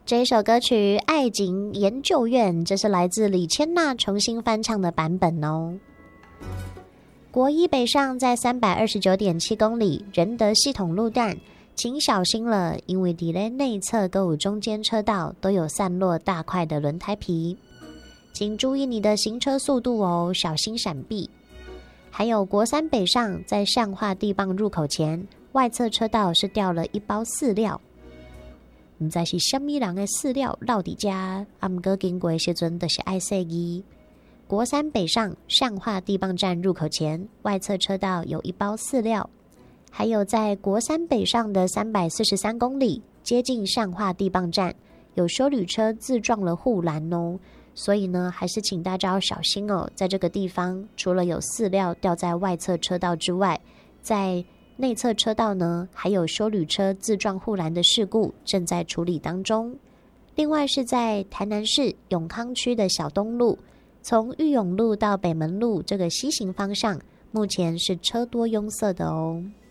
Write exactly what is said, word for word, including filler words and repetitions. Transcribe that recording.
这一首歌曲《爱情研究院》，这是来自李千娜重新翻唱的版本哦。国一北上在 三百二十九点七 公里，仁德系统路段请小心了，因为伫咧内侧跟中间车道都有散落大块的轮胎皮，请注意你的行车速度哦，小心闪避。还有国三北上在善化地磅入口前，外侧车道是掉了一包饲料，不知是什么人的饲料落伫遮，啊不过经过的时阵就是爱说伊。国三北上善化地磅站入口前，外侧车道有一包饲料。还有在国三北上的三百四十三公里，接近善化地磅站，有休旅车自撞了护栏哦。所以呢，还是请大家要小心哦。在这个地方，除了有饲料掉在外侧车道之外，在内侧车道呢，还有休旅车自撞护栏的事故正在处理当中。另外是在台南市永康区的小东路，从裕永路到北门路这个西行方向，目前是车多拥塞的哦。